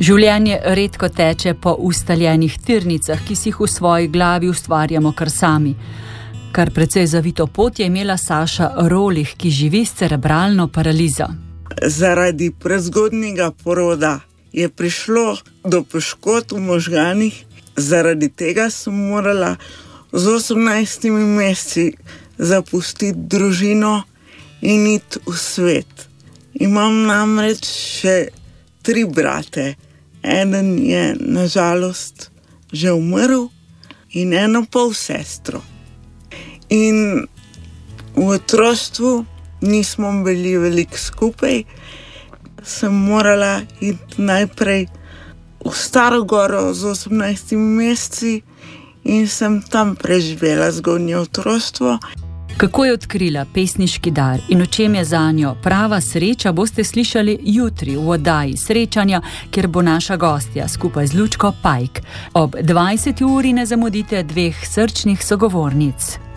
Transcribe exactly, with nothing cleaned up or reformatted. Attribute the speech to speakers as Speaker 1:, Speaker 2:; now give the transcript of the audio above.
Speaker 1: Življenje redko teče po ustaljenih tirnicah, ki si jih v svoji glavi ustvarjamo kar sami. Kar precej zavito pot je imela Saša Rolih, ki živi s cerebralno paralizo.
Speaker 2: Zaradi prezgodnjega poroda je prišlo do poškodb v možganih, zaradi tega sem morala z osemnajstimi meseci zapustiti družino in iti v svet. Imam namreč še tri brate. Eden je nažalost že umrl in eno pol sestro. In v otroštvu nismo bili veliko skupaj. Sem morala iti najprej v Staro Goro z osemnajstimi meseci in sem tam preživela zgodnje otroštvo.
Speaker 1: Kako je odkrila pesniški dar in v čem je zanjo prava sreča, boste slišali jutri v oddaji Srečanja, kjer bo naša gostja skupaj z Lučko Pajk. Ob dvajseti uri ne zamudite dveh srčnih sogovornic.